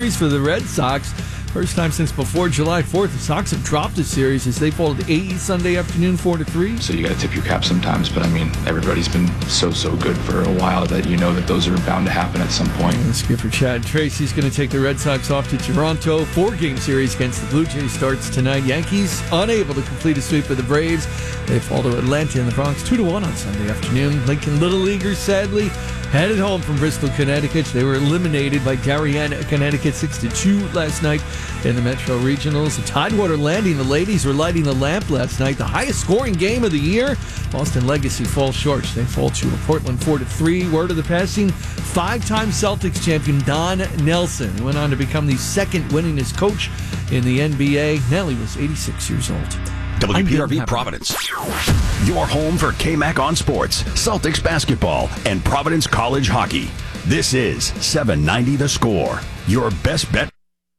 for the Red Sox. First time since before July 4th, the Sox have dropped a series as they fall to 8 Sunday afternoon, 4-3. So you got to tip your cap sometimes, but I mean, everybody's been so good for a while that you know that those are bound to happen at some point. And skipper Chad Tracy's going to take the Red Sox off to Toronto. 4-game series against the Blue Jays starts tonight. Yankees unable to complete a sweep of the Braves. They fall to Atlanta in the Bronx 2-1 on Sunday afternoon. Lincoln Little Leaguers sadly headed home from Bristol, Connecticut. They were eliminated by Darien, Connecticut 6-2 last night in the Metro Regionals. The Tidewater Landing, the ladies were lighting the lamp last night. The highest scoring game of the year. Boston Legacy falls short. They fall to Portland 4-3. Word of the passing, 5-time Celtics champion Don Nelson went on to become the second winningest coach in the NBA. Now he was 86 years old. WPRV Providence. Your home for KMAC on sports, Celtics basketball, and Providence College hockey. This is 790 The Score. Your best bet.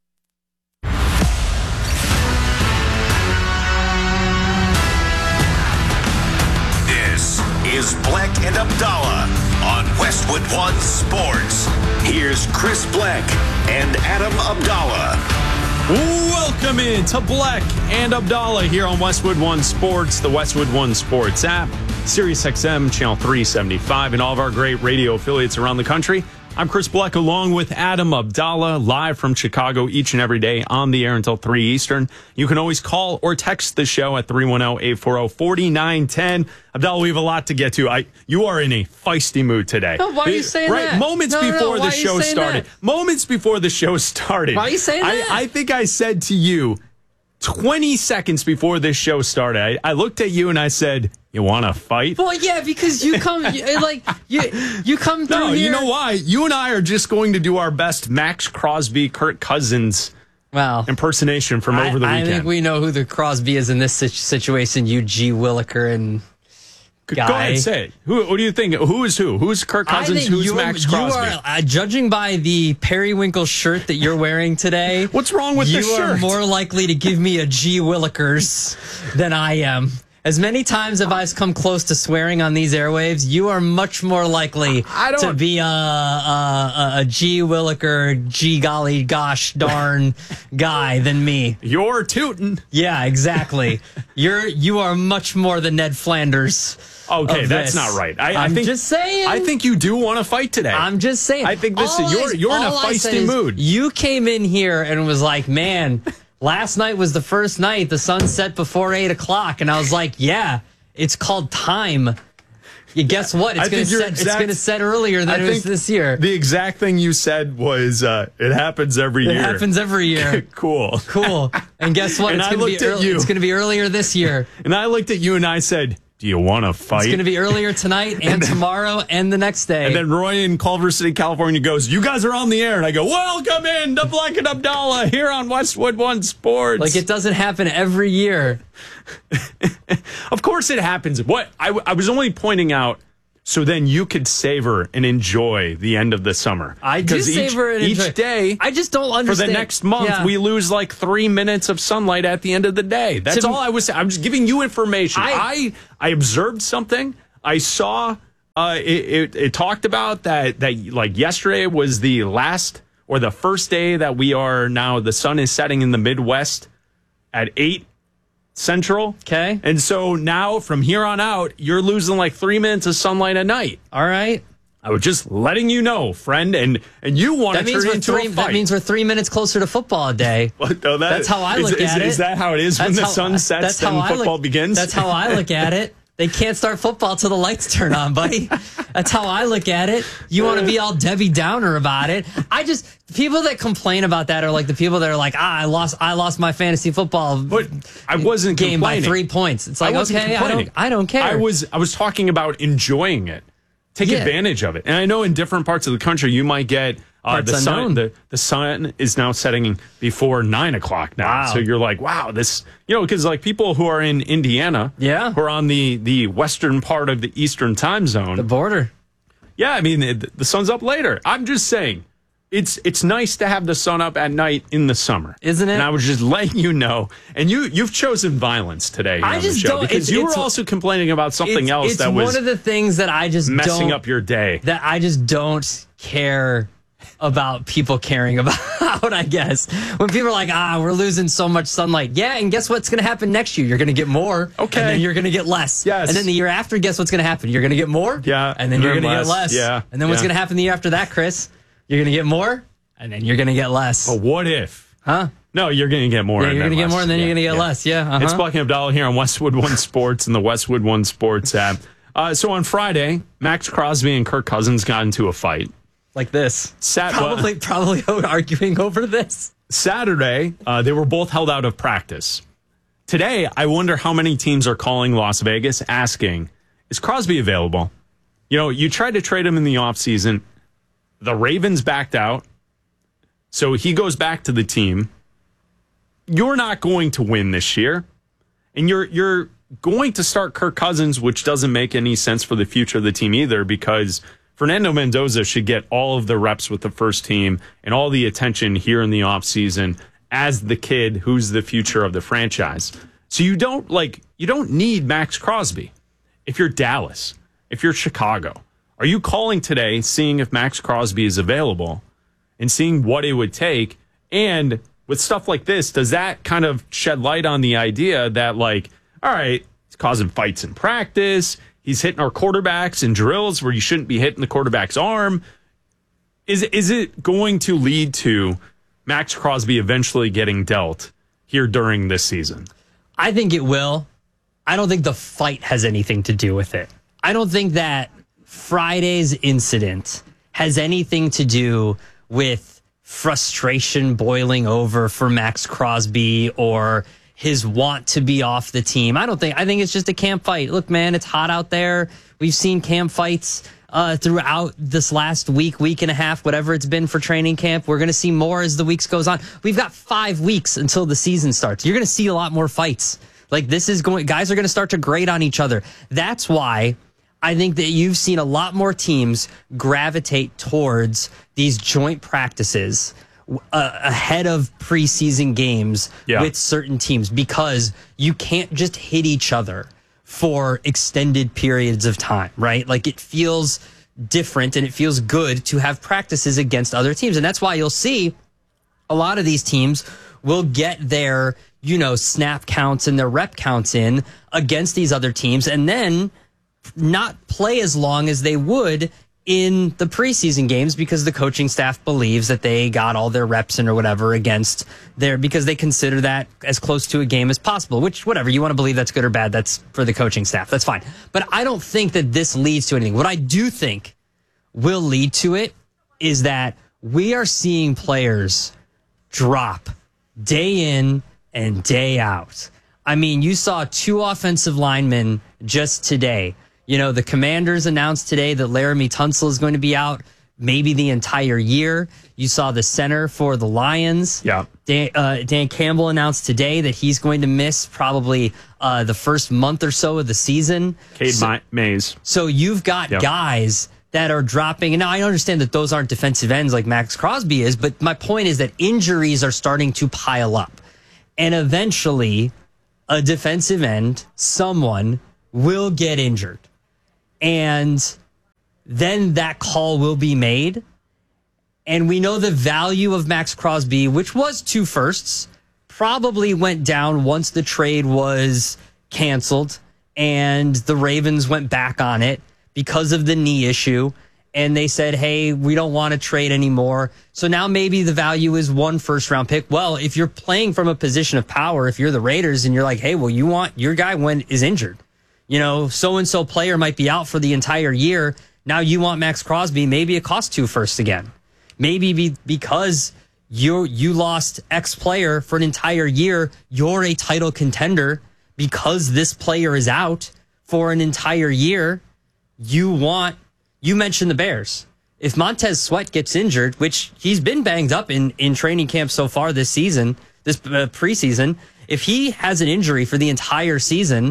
This is Black and Abdallah on Westwood One Sports. Here's Chris Black and Adam Abdallah. Welcome in to Black and Abdallah here on Westwood One Sports, the Westwood One Sports app, Sirius XM, Channel 375, and all of our great radio affiliates around the country. I'm Chris Black along with Adam Abdallah, live from Chicago each and every day on the air until 3 Eastern. You can always call or text the show at 310-840-4910. Abdallah, we have a lot to get to. You are in a feisty mood today. No, why are you saying that? Moments before the show started. Moments before the show started. Why are you saying that? I think I said to you 20 seconds before this show started, I looked at you and I said, you want to fight? Well, yeah, because you come you come through. No, here. You know why? You and I are just going to do our best Max Crosby, Kirk Cousins impersonation from over the weekend. I think we know who the Crosby is in this situation. You G. Williker and guy. Go ahead, say it. What do you think? Who is who? Who's Kirk Cousins? Who's Max Crosby? You are, judging by the periwinkle shirt that you're wearing today, what's wrong with this shirt? You are more likely to give me a G. Willikers than I am. As many times as I've come close to swearing on these airwaves, you are much more likely to be a G. Williker, G. golly gosh darn guy than me. You're tootin'. Yeah, exactly. You are much more the Ned Flanders. Okay, that's not right. I'm just saying. I think you do want to fight today. I'm just saying. I think you're in a feisty mood. You came in here and was like, man, last night was the first night. The sun set before 8 o'clock. And I was like, yeah, it's called time. Guess what? It's going to set earlier than it was this year. The exact thing you said was, it happens every year. It happens every year. Cool. And guess what? It's going to be earlier this year. And I looked at you and I said, do you want to fight? It's going to be earlier tonight and tomorrow and the next day. And then Roy in Culver City, California goes, you guys are on the air. And I go, welcome in to Black and Abdallah here on Westwood One Sports. Like it doesn't happen every year. Of course it happens. What I was only pointing out so then you could savor and enjoy the end of the summer. I do savor and enjoy. Each day, I just don't understand. For the next month, we lose like 3 minutes of sunlight at the end of the day. That's all I was saying. I'm just giving you information. I observed something. I saw it talked about that like yesterday was the last or the first day that we are now, the sun is setting in the Midwest at 8 Central. Okay. And so now from here on out, you're losing like 3 minutes of sunlight a night. All right. I was just letting you know, friend, and you want to turn into a fight. That means we're 3 minutes closer to football a day. That's how I look at it. Is that how it is when the sun sets and football begins? That's how I look at it. They can't start football till the lights turn on, buddy. That's how I look at it. You want to be all Debbie Downer about it. People that complain about that are like the people that are like, I lost my fantasy football game by 3 points. It's like, okay, I don't care. I was talking about enjoying it. Take advantage of it. And I know in different parts of the country you might get the sun is now setting before 9 o'clock now. Wow. So you're like, wow, this, because like people who are in Indiana, who are on the western part of the Eastern time zone, the border. Yeah, I mean, the sun's up later. I'm just saying, it's nice to have the sun up at night in the summer, isn't it? And I was just letting you know. And you've chosen violence today on the show because you were also complaining about something else that was one of the things that I just messing up your day. That I just don't care about people caring about. out, I guess. When people are like, we're losing so much sunlight. Yeah, and guess what's going to happen next year? You're going to get more. Okay. And then you're going to get less. Yes. And then the year after, guess what's going to happen? You're going to get more. Yeah. And then you're going to get less. Yeah. And then what's going to happen the year after that, Chris? You're going to get more, and then you're going to get less. But what if? Huh? No, you're going to get more. Yeah, you're going to get more, and then you're going to get less. Yeah. It's Black and Abdallah here on Westwood One Sports and the Westwood One Sports app. So on Friday, Max Crosby and Kirk Cousins got into a fight. Like this. Probably arguing over this. Saturday, they were both held out of practice. Today, I wonder how many teams are calling Las Vegas asking, is Crosby available? You know, you tried to trade him in the offseason. The Ravens backed out. So he goes back to the team. You're not going to win this year. And you're going to start Kirk Cousins, which doesn't make any sense for the future of the team either, because Fernando Mendoza should get all of the reps with the first team and all the attention here in the offseason as the kid who's the future of the franchise. So you don't need Max Crosby. If you're Dallas, if you're Chicago, are you calling today, seeing if Max Crosby is available and seeing what it would take? And with stuff like this, does that kind of shed light on the idea that, like, all right, he's causing fights in practice, he's hitting our quarterbacks in drills where you shouldn't be hitting the quarterback's arm? Is it going to lead to Max Crosby eventually getting dealt here during this season? I think it will. I don't think the fight has anything to do with it. I don't think that Friday's incident has anything to do with frustration boiling over for Max Crosby or his want to be off the team. I think it's just a camp fight. Look, man, it's hot out there. We've seen camp fights throughout this last week and a half, whatever it's been for training camp. We're going to see more as the weeks goes on. We've got 5 weeks until the season starts. You're going to see a lot more fights. Like, guys are going to start to grade on each other. That's why I think that you've seen a lot more teams gravitate towards these joint practices ahead of preseason games with certain teams, because you can't just hit each other for extended periods of time, right? Like, it feels different and it feels good to have practices against other teams. And that's why you'll see a lot of these teams will get their, snap counts and their rep counts in against these other teams and then not play as long as they would in the preseason games, because the coaching staff believes that they got all their reps in or whatever because they consider that as close to a game as possible, which, whatever, you want to believe that's good or bad, that's for the coaching staff. That's fine. But I don't think that this leads to anything. What I do think will lead to it is that we are seeing players drop day in and day out. I mean, you saw 2 offensive linemen just today. The Commanders announced today that Laramie Tunsil is going to be out maybe the entire year. You saw the center for the Lions. Yeah. Dan Campbell announced today that he's going to miss probably the first month or so of the season. Cade Mays. So you've got guys that are dropping. And now I understand that those aren't defensive ends like Max Crosby is, but my point is that injuries are starting to pile up. And eventually, a defensive end, someone, will get injured. And then that call will be made. And we know the value of Max Crosby, which was 2 firsts, probably went down once the trade was canceled and the Ravens went back on it because of the knee issue. And they said, hey, we don't want to trade anymore. So now maybe the value is 1 first-round pick. Well, if you're playing from a position of power, if you're the Raiders and you're like, hey, well, you want your guy when is injured. So-and-so player might be out for the entire year. Now you want Max Crosby. Maybe it costs 2 firsts again. Maybe because you lost X player for an entire year, you're a title contender because this player is out for an entire year. You mentioned the Bears. If Montez Sweat gets injured, which he's been banged up in training camp so far this season, this preseason, if he has an injury for the entire season,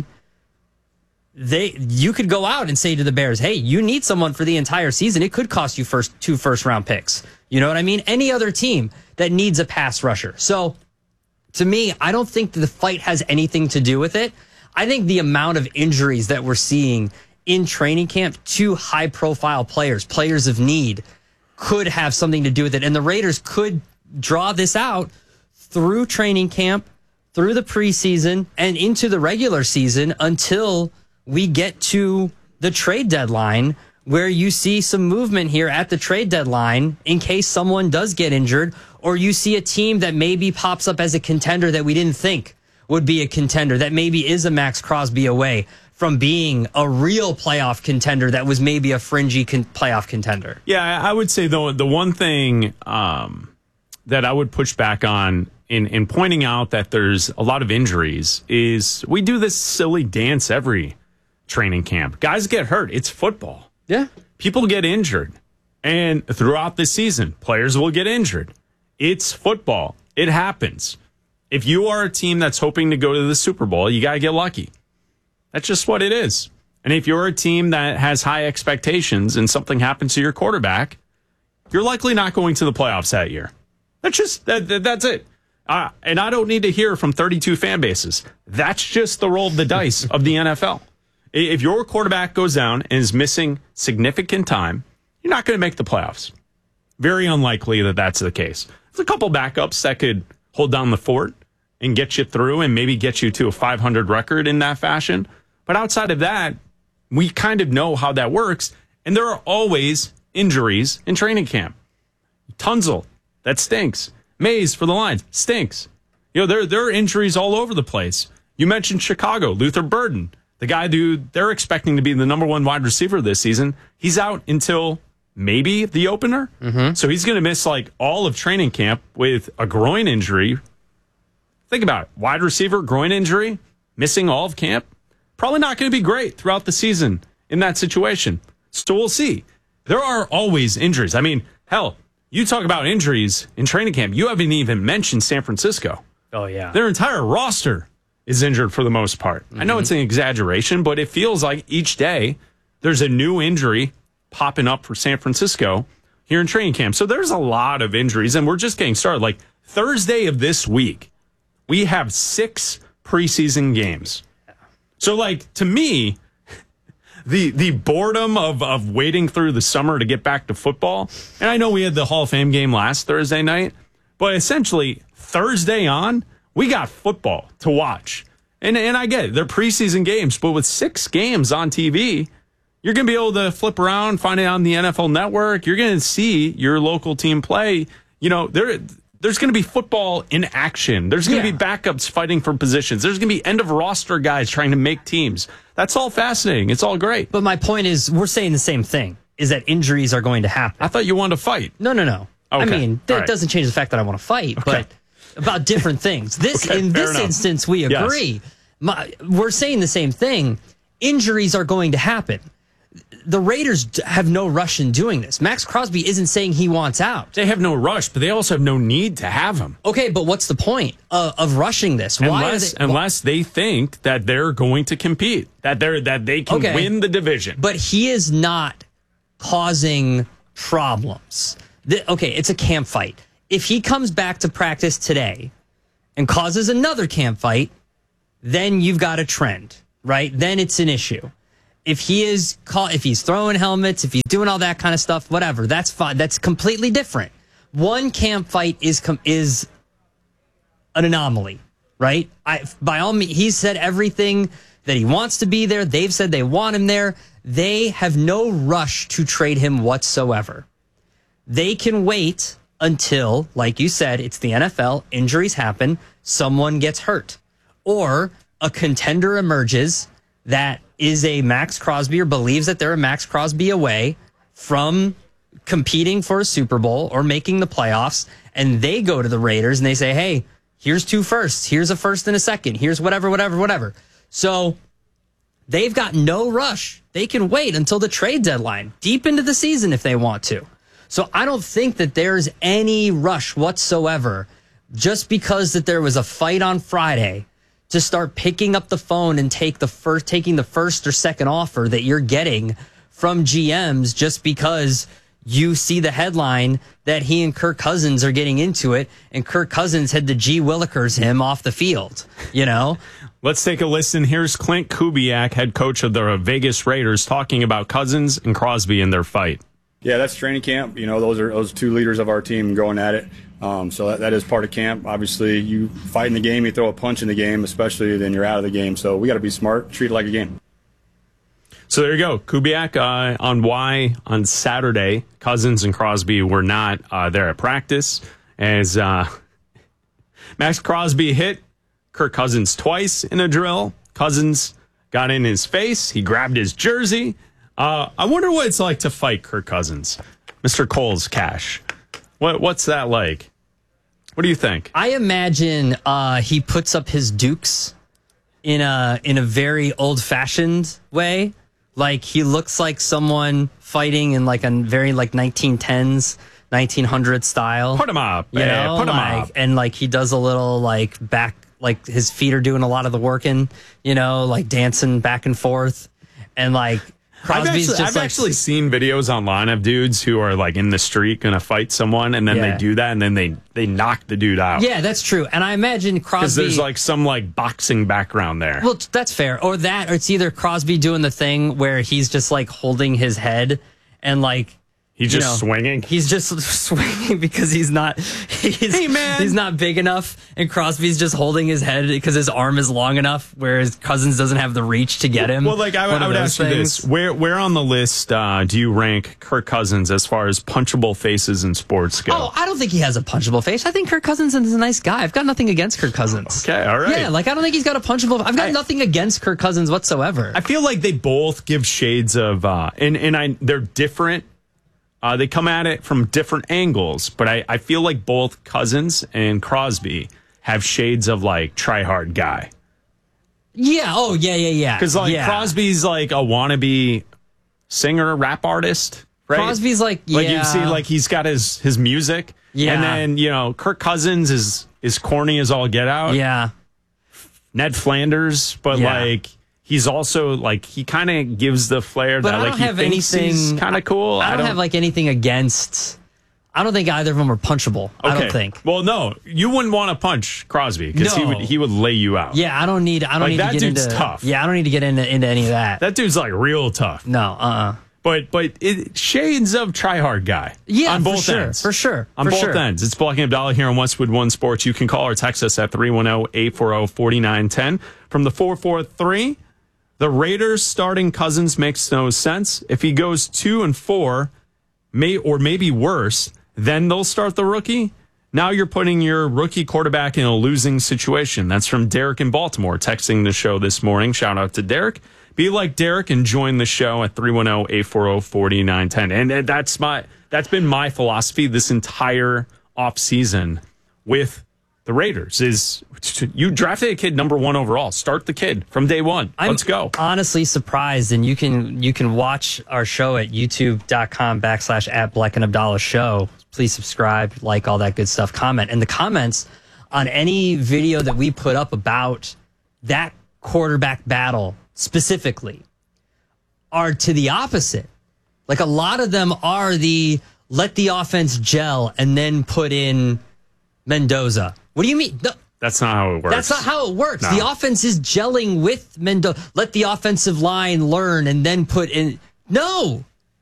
you could go out and say to the Bears, hey, you need someone for the entire season. It could cost you 2 first-round picks. You know what I mean? Any other team that needs a pass rusher. So, to me, I don't think the fight has anything to do with it. I think the amount of injuries that we're seeing in training camp to high-profile players of need, could have something to do with it. And the Raiders could draw this out through training camp, through the preseason, and into the regular season until we get to the trade deadline, where you see some movement here at the trade deadline in case someone does get injured, or you see a team that maybe pops up as a contender that we didn't think would be a contender, that maybe is a Max Crosby away from being a real playoff contender that was maybe a fringy playoff contender. Yeah, I would say, though, the one thing that I would push back on in pointing out that there's a lot of injuries is we do this silly dance every training camp. Guys get hurt. It's football. Yeah. People get injured. And throughout the season, players will get injured. It's football. It happens. If you are a team that's hoping to go to the Super Bowl, you got to get lucky. That's just what it is. And if you're a team that has high expectations and something happens to your quarterback, you're likely not going to the playoffs that year. That's it. And I don't need to hear from 32 fan bases. That's just the roll of the dice of the NFL. If your quarterback goes down and is missing significant time, you're not going to make the playoffs. Very unlikely that that's the case. There's a couple backups that could hold down the fort and get you through and maybe get you to a 500 record in that fashion. But outside of that, we kind of know how that works. And there are always injuries in training camp. Tunzel, that stinks. Mays for the Lions, stinks. You know, there are injuries all over the place. You mentioned Chicago, Luther Burden, the guy who they're expecting to be the number one wide receiver this season. He's out until maybe the opener. Mm-hmm. So he's going to miss like all of training camp with a groin injury. Think about it. Wide receiver, groin injury, missing all of camp. Probably not going to be great throughout the season in that situation. So we'll see. There are always injuries. I mean, hell, you talk about injuries in training camp. You haven't even mentioned San Francisco. Oh, yeah. Their entire roster is injured for the most part. Mm-hmm. I know it's an exaggeration, but it feels like each day there's a new injury popping up for San Francisco here in training camp. So there's a lot of injuries, and we're just getting started. Like Thursday of this week, we have 6 preseason games. So, like, to me, the boredom of waiting through the summer to get back to football, and I know we had the Hall of Fame game last Thursday night, but essentially Thursday on, we got football to watch. And I get it, they're preseason games, but with 6 games on TV, you're going to be able to flip around, find it on the NFL Network. You're going to see your local team play. You know, there's going to be football in action. There's going to be backups fighting for positions. There's going to be end-of-roster guys trying to make teams. That's all fascinating. It's all great. But my point is, we're saying the same thing, is that injuries are going to happen. I thought you wanted to fight. No. Okay. I mean, that doesn't change the fact that I want to fight, but about different things. In this instance, we agree. Yes. We're saying the same thing. Injuries are going to happen. The Raiders have no rush in doing this. Max Crosby isn't saying he wants out. They have no rush, but they also have no need to have him. Okay, but what's the point of rushing this? Unless they think that they're going to compete, that they can win the division. But he is not causing problems. It's a camp fight. If he comes back to practice today and causes another camp fight, then you've got a trend, right? Then it's an issue. If he's throwing helmets, if he's doing all that kind of stuff, whatever, that's fine. That's completely different. One camp fight is an anomaly, right? By all means, he said everything that he wants to be there. They've said they want him there. They have no rush to trade him whatsoever. They can wait until, like you said, it's the NFL, injuries happen, someone gets hurt, or a contender emerges that is a Max Crosby or believes that they're a Max Crosby away from competing for a Super Bowl or making the playoffs, and they go to the Raiders and they say, hey, here's 2 firsts, here's a first and a second, here's whatever. So they've got no rush. They can wait until the trade deadline, deep into the season if they want to. So I don't think that there's any rush whatsoever just because that there was a fight on Friday to start picking up the phone and taking the first or second offer that you're getting from GMs just because you see the headline that he and Kirk Cousins are getting into it, and Kirk Cousins had to G. Willikers him off the field, you know? Let's take a listen. Here's Clint Kubiak, head coach of the Vegas Raiders, talking about Cousins and Crosby in their fight. Yeah, that's training camp. You know, those 2 leaders of our team going at it. So that is part of camp. Obviously, you fight in the game, you throw a punch in the game, especially then you're out of the game. So we got to be smart, treat it like a game. So there you go. Kubiak on why on Saturday Cousins and Crosby were not there at practice as Max Crosby hit Kirk Cousins twice in a drill. Cousins got in his face. He grabbed his jersey. I wonder what it's like to fight Kirk Cousins. Mr. Cole's Cash. What's that like? What do you think? I imagine he puts up his dukes in a very old-fashioned way. Like, he looks like someone fighting in like a very like 1910s, 1900s style. Put him up. You know, put him up. And like he does a little like back, like his feet are doing a lot of the working, you know, like dancing back and forth. And like Crosby's I've actually seen videos online of dudes who are like in the street going to fight someone, and then they do that, and then they knock the dude out. Yeah, that's true. And I imagine Crosby, because there's like some like boxing background there. Well, that's fair. Or it's either Crosby doing the thing where he's just like holding his head and like he's just swinging. He's just swinging because he's not big enough, and Crosby's just holding his head because his arm is long enough, whereas Cousins doesn't have the reach to get him. Well, like I would ask you this: where on the list do you rank Kirk Cousins as far as punchable faces in sports go? Oh, I don't think he has a punchable face. I think Kirk Cousins is a nice guy. I've got nothing against Kirk Cousins. Okay, all right. Yeah, like I don't think he's got a punchable. I've got nothing against Kirk Cousins whatsoever. I feel like they both give shades of, they're different. They come at it from different angles, but I feel like both Cousins and Crosby have shades of like try hard guy. Yeah. Oh, yeah. Because Crosby's like a wannabe singer, rap artist, right? Crosby's like you see, like he's got his music, and then Kirk Cousins is corny as all get out. Yeah. Ned Flanders, but like. He's also like he kind of gives the flair but that like he thinks he's kind of cool. I don't have like anything against. I don't think either of them are punchable. Okay. I don't think. Well, no, you wouldn't want to punch Crosby because he would lay you out. Yeah, I don't need that to get dude's into tough. Yeah, I don't need to get into any of that. That dude's like real tough. No, But it shades of try hard guy. Yeah, on both ends. For sure. On both ends. It's Black and Abdallah here on Westwood One Sports. You can call or text us at 310-840-4910 from the 443. The Raiders starting Cousins makes no sense. If he goes 2-4, maybe worse, then they'll start the rookie. Now you're putting your rookie quarterback in a losing situation. That's from Derek in Baltimore, texting the show this morning. Shout out to Derek. Be like Derek and join the show at 310-840-4910. And that's been my philosophy this entire offseason with the Raiders is you drafted a kid number 1 overall. Start the kid from day one. Let's go. I'm honestly surprised, and you can watch our show at youtube.com/at Black and Abdallah show. Please subscribe, like all that good stuff, comment. And the comments on any video that we put up about that quarterback battle specifically are to the opposite. Like a lot of them are let the offense gel and then put in Mendoza. What do you mean? No, that's not how it works. That's not how it works. No. The offense is gelling with Mendoza. Let the offensive line learn and then put in. You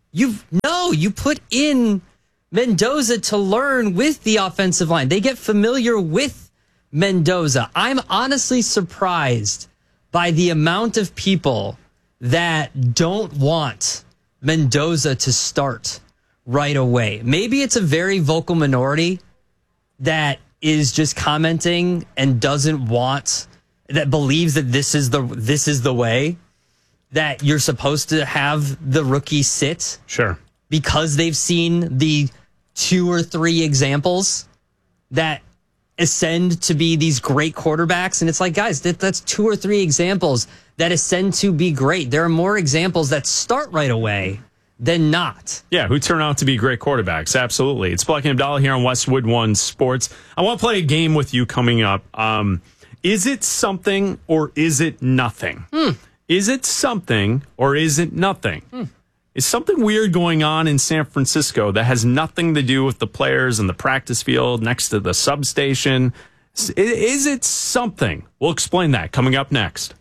put in Mendoza to learn with the offensive line. They get familiar with Mendoza. I'm honestly surprised by the amount of people that don't want Mendoza to start right away. Maybe it's a very vocal minority that is just commenting and that believes that this is the way that you're supposed to have the rookie sit. Sure. Because they've seen the 2 or 3 examples that ascend to be these great quarterbacks. And it's like, guys, that's 2 or 3 examples that ascend to be great. There are more examples that start right away than not. Yeah, who turn out to be great quarterbacks. Absolutely. It's Black and Abdallah here on Westwood One Sports. I want to play a game with you coming up. Is it something or is it nothing? Is it something or is it nothing? Is something weird going on in San Francisco that has nothing to do with the players and the practice field next to the substation? Is it something? We'll explain that coming up next.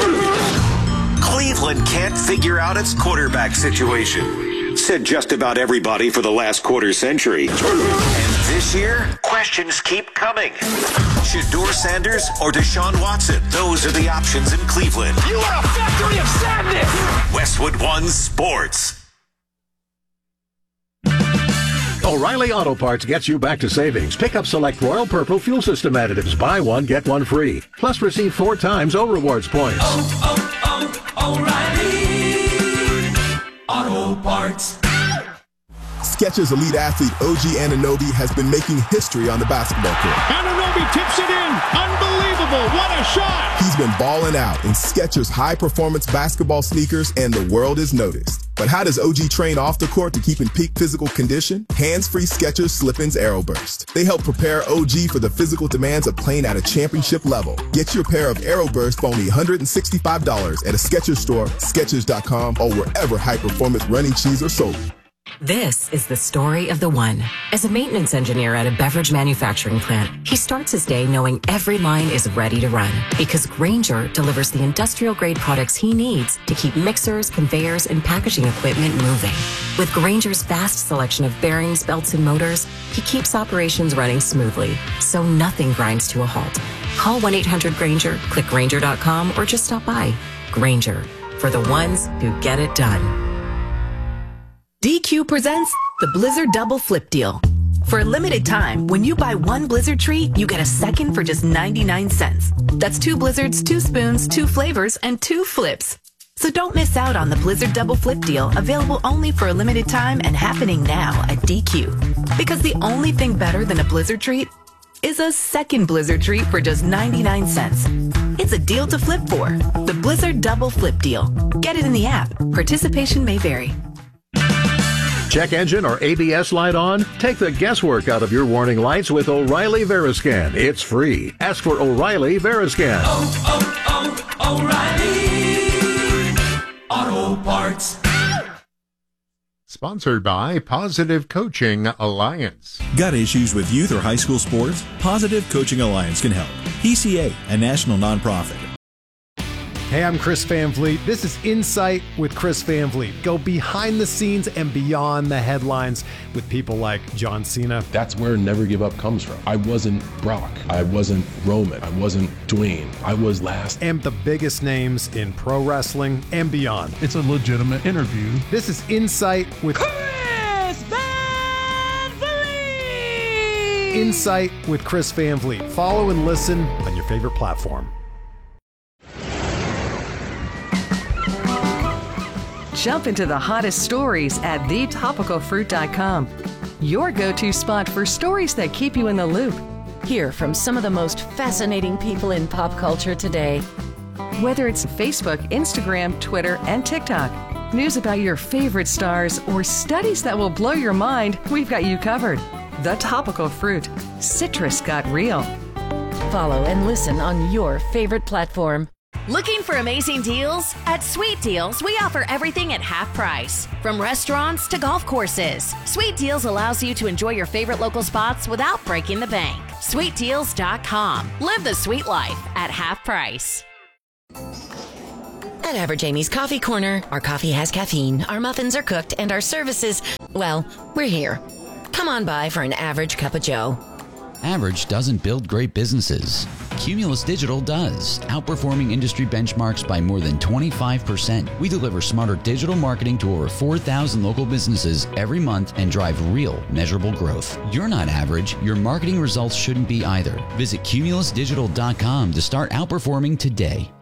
Cleveland can't figure out its quarterback situation. Said just about everybody for the last quarter century. And this year, questions keep coming. Shedeur Sanders or Deshaun Watson? Those are the options in Cleveland. You are a factory of sadness! Westwood One Sports. O'Reilly Auto Parts gets you back to savings. Pick up select Royal Purple fuel system additives. Buy one, get one free. Plus receive 4 times O-Rewards points. O'Reilly Auto Parts. Skechers elite athlete OG Anunoby has been making history on the basketball court. Anunoby tips it in. Unbelievable. What a shot. He's been balling out in Skechers high-performance basketball sneakers, and the world has noticed. But how does OG train off the court to keep in peak physical condition? Hands-free Skechers Slip-ins Aeroburst. They help prepare OG for the physical demands of playing at a championship level. Get your pair of Aeroburst for only $165 at a Skechers store, Skechers.com, or wherever high-performance running shoes are sold. This is the story of the one. As a maintenance engineer at a beverage manufacturing plant, he starts his day knowing every line is ready to run because Grainger delivers the industrial-grade products he needs to keep mixers, conveyors, and packaging equipment moving. With Grainger's vast selection of bearings, belts, and motors, he keeps operations running smoothly, so nothing grinds to a halt. Call 1-800-GRAINGER, click Grainger.com, or just stop by. Grainger, for the ones who get it done. DQ presents the Blizzard Double Flip Deal. For a limited time, when you buy one Blizzard treat, you get a second for just 99 cents. That's 2 Blizzards, 2 spoons, 2 flavors, and 2 flips. So don't miss out on the Blizzard Double Flip Deal, available only for a limited time and happening now at DQ. Because the only thing better than a Blizzard treat is a second Blizzard treat for just 99 cents. It's a deal to flip for. The Blizzard Double Flip Deal. Get it in the app. Participation may vary. Check engine or ABS light on? Take the guesswork out of your warning lights with O'Reilly Veriscan. It's free. Ask for O'Reilly Veriscan. O'Reilly Auto Parts. Sponsored by Positive Coaching Alliance. Got issues with youth or high school sports? Positive Coaching Alliance can help. PCA, a national nonprofit. Hey, I'm Chris Van Vliet. This is Insight with Chris Van Vliet. Go behind the scenes and beyond the headlines with people like John Cena. That's where Never Give Up comes from. I wasn't Brock. I wasn't Roman. I wasn't Dwayne. I was last. And the biggest names in pro wrestling and beyond. It's a legitimate interview. This is Insight with Chris Van Vliet. Insight with Chris Van Vliet. Follow and listen on your favorite platform. Jump into the hottest stories at thetopicalfruit.com. Your go-to spot for stories that keep you in the loop. Hear from some of the most fascinating people in pop culture today. Whether it's Facebook, Instagram, Twitter, and TikTok, news about your favorite stars, or studies that will blow your mind, we've got you covered. The Topical Fruit. Citrus got real. Follow and listen on your favorite platform. Looking for amazing deals? At Sweet Deals, we offer everything at half price. From restaurants to golf courses, Sweet Deals allows you to enjoy your favorite local spots without breaking the bank. SweetDeals.com. Live the sweet life at half price. At Average Amy's Coffee Corner, our coffee has caffeine, our muffins are cooked, and our services, well, we're here. Come on by for an average cup of joe. Average doesn't build great businesses. Cumulus Digital does, outperforming industry benchmarks by more than 25%. We deliver smarter digital marketing to over 4,000 local businesses every month and drive real, measurable growth. You're not average. Your marketing results shouldn't be either. Visit cumulusdigital.com to start outperforming today.